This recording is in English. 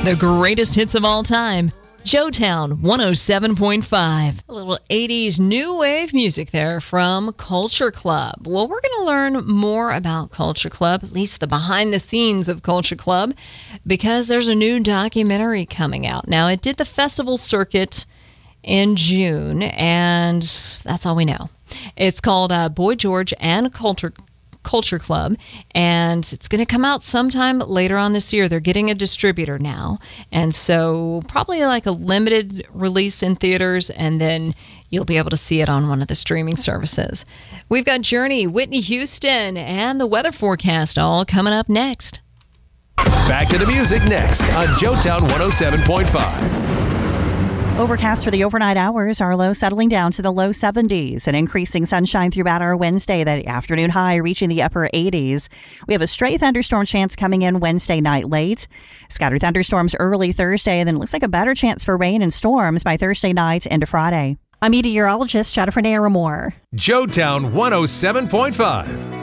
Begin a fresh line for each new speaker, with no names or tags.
The greatest hits of all time. Joetown 107.5. A little 80s new wave music there from Culture Club. Well, we're going to learn more about Culture Club, at least the behind the scenes of Culture Club, because there's a new documentary coming out. Now, it did the festival circuit in June, and that's all we know. It's called Boy George and Culture Club, and it's going to come out sometime later on this year. They're getting a distributor now, and so probably like a limited release in theaters, and then you'll be able to see it on one of the streaming services. We've got Journey, Whitney Houston, and the weather forecast all coming up next.
Back to the music next on Joetown 107.5.
Overcast for the overnight hours, our low settling down to the low 70s and increasing sunshine throughout our Wednesday, the afternoon high reaching the upper 80s. We have a stray thunderstorm chance coming in Wednesday night late. Scattered thunderstorms early Thursday, and then it looks like a better chance for rain and storms by Thursday night into Friday. I'm meteorologist Jennifer Naramore.
Joetown 107.5.